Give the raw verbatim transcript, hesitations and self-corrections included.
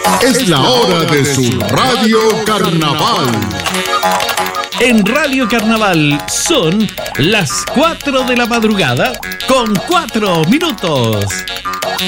Es la hora de su Radio Carnaval. En Radio Carnaval son las cuatro de la madrugada con cuatro minutos.